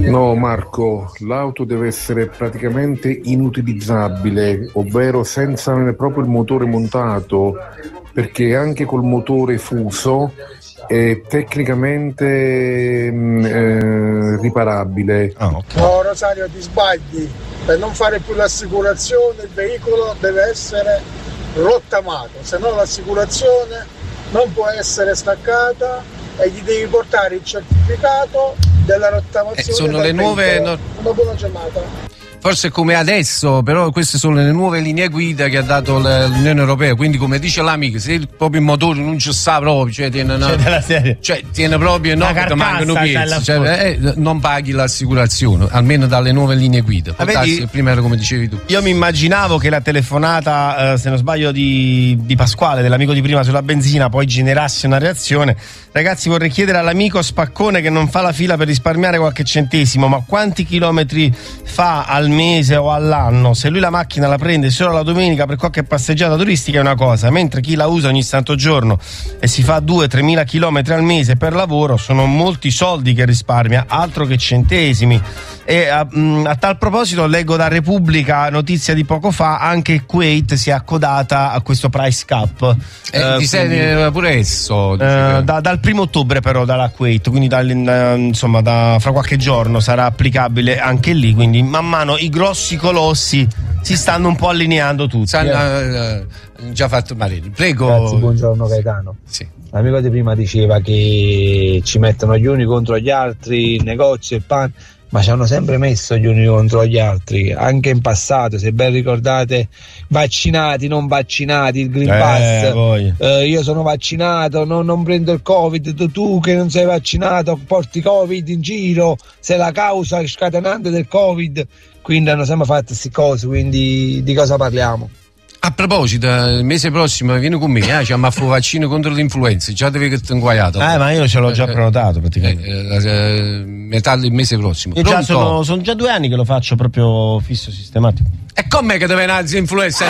No Marco, l'auto deve essere praticamente inutilizzabile, ovvero senza proprio il motore montato, perché anche col motore fuso è tecnicamente riparabile. Okay. No Rosario, ti sbagli. Per non fare più l'assicurazione il veicolo deve essere rottamato, se no l'assicurazione non può essere staccata e gli devi portare il certificato della rottamazione. Sono le nuove. Una buona giornata. Forse come adesso, però queste sono le nuove linee guida che ha dato l'Unione Europea, quindi come dice l'amico, se proprio il motore non ci sta proprio, cioè tiene proprio no, che mancano piezze, cioè, non paghi l'assicurazione, almeno dalle nuove linee guida. Vedi, prima era come dicevi tu. Io mi immaginavo che la telefonata, se non sbaglio, di Pasquale, dell'amico di prima sulla benzina, poi generasse una reazione. Ragazzi, vorrei chiedere all'amico spaccone che non fa la fila per risparmiare qualche centesimo, ma quanti chilometri fa al mese o all'anno? Se lui la macchina la prende solo la domenica per qualche passeggiata turistica è una cosa, mentre chi la usa ogni santo giorno e si fa 2-3 mila chilometri al mese per lavoro sono molti soldi che risparmia, altro che centesimi. E a tal proposito leggo da Repubblica, notizia di poco fa, anche Kuwait si è accodata a questo price cap. Pure esso dal 1° ottobre però dalla Kuwait, quindi fra qualche giorno sarà applicabile anche lì, quindi man mano i grossi colossi si stanno un po' allineando tutti. Già fatto male. Prego. Grazie, buongiorno Gaetano. Sì. L'amico di prima diceva che ci mettono gli uni contro gli altri, il negozio, il pan, ma ci hanno sempre messo gli uni contro gli altri, anche in passato, se ben ricordate, vaccinati, non vaccinati, il Green Pass, io sono vaccinato, non prendo il Covid, tu che non sei vaccinato porti Covid in giro, sei la causa scatenante del Covid, quindi hanno sempre fatto queste cose, quindi di cosa parliamo? A proposito, il mese prossimo vieni con me, c'è un vaccino contro l'influenza, già devi che ti inguaiato. Ma io ce l'ho già prenotato praticamente. Metà del mese prossimo. E già sono già 2 anni che lo faccio proprio fisso, sistematico. E com'è che deve nazi influenza?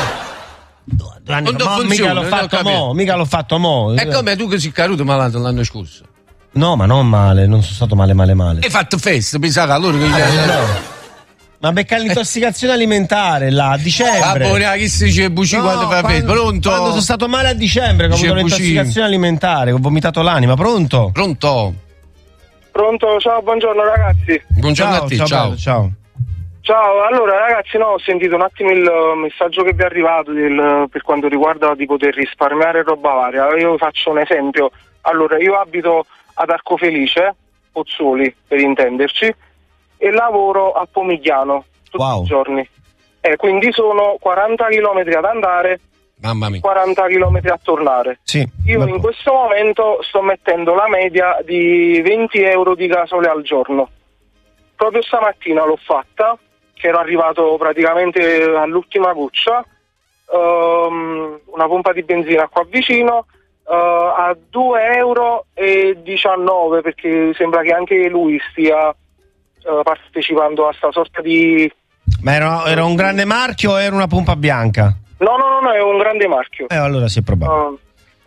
Non mica l'ho fatto mo. E come tu che sei caduto malato l'anno scorso? No, ma non male, non sono stato male. Hai fatto festa, pensate allora che ma becca l'intossicazione alimentare là a dicembre. Chi si dice buci quando fa festa? Pronto? Quando sono stato male a dicembre, ho avuto l'intossicazione alimentare, ho vomitato l'anima. Pronto? Pronto, ciao, buongiorno ragazzi. Buongiorno a te, ciao. Ciao, allora ragazzi, ho sentito un attimo il messaggio che vi è arrivato per quanto riguarda di poter risparmiare roba varia. Io faccio un esempio. Allora, io abito ad Arcofelice, Pozzuoli per intenderci, e lavoro a Pomigliano tutti i giorni. Quindi sono 40 chilometri ad andare, mamma mia, 40 chilometri a tornare. Sì, io in questo momento sto mettendo la media di 20 euro di gasole al giorno. Proprio stamattina l'ho fatta, che ero arrivato praticamente all'ultima goccia, una pompa di benzina qua vicino, a 2,19 euro, perché sembra che anche lui stia partecipando a sta sorta di... Ma era un grande marchio o era una pompa bianca? No, è un grande marchio. Allora sì, è probabile.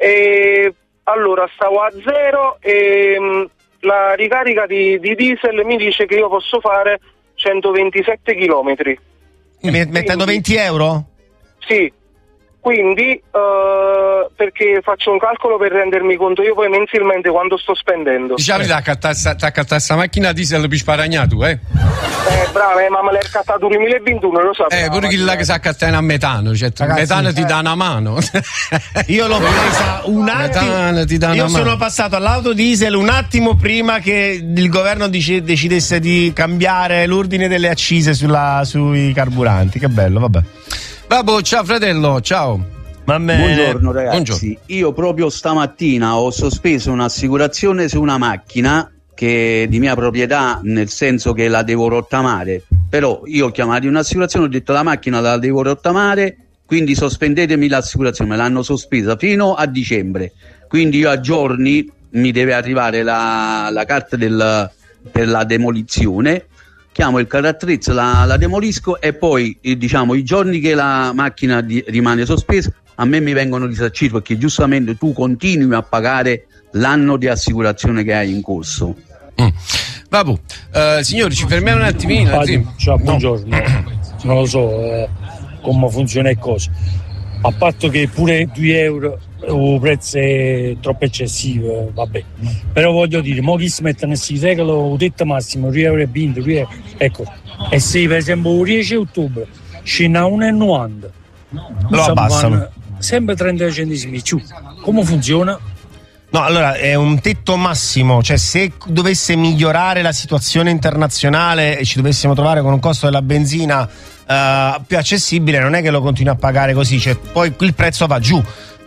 Allora stavo a 0 e la ricarica di diesel mi dice che io posso fare 127 chilometri. Mettendo 20 euro? Sì. Quindi perché faccio un calcolo per rendermi conto io poi mensilmente quanto sto spendendo. Diciamo da accattare sta macchina diesel per sparagnato, brava, ma me l'hai accattato 2021, lo sapevo. Pure chi là che si accatta a metano, cioè il metano ti dà una mano. Io l'ho presa un attimo. Io sono passato all'auto diesel un attimo prima che il governo decidesse di cambiare l'ordine delle accise sui carburanti. Che bello, vabbè. Babbo, ciao fratello, ciao. Buongiorno ragazzi. Io proprio stamattina ho sospeso un'assicurazione su una macchina che è di mia proprietà, nel senso che la devo rottamare, però io ho chiamato un'assicurazione, ho detto la macchina la devo rottamare, quindi sospendetemi l'assicurazione. Me l'hanno sospesa fino a dicembre, quindi io a giorni mi deve arrivare la carta per la demolizione. Chiamo il carattrezzo, la demolisco e poi i giorni che la macchina rimane sospesa a me mi vengono risarciti, perché giustamente tu continui a pagare l'anno di assicurazione che hai in corso. Vabbè, signori, ci fermiamo un attimino. Ciao, buongiorno. Non lo so come funziona e cosa. A parte che pure 2 euro il prezzo è troppo eccessivo, vabbè. Però voglio dire, mo chi si mettono si regalo il tetto massimo 2,20 euro, 2 euro. Ecco. E se per esempio il 10 ottobre scende a 1,90 lo abbassano. Sempre 30 centesimi più. Come funziona? No, allora è un tetto massimo, cioè se dovesse migliorare la situazione internazionale e ci dovessimo trovare con un costo della benzina più accessibile, non è che lo continui a pagare così, cioè poi il prezzo va giù.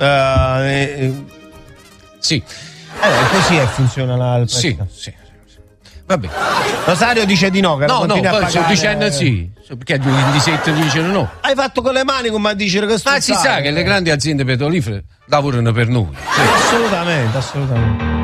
Sì. Così funziona il prezzo. Sì. Vabbè. Rosario dice di no, che no, continui a pagare. sto dicendo sì. Perché di setto dicono no? Hai fatto con le mani come a dire che si sa che le grandi aziende petrolifere lavorano per noi. Sì. Assolutamente.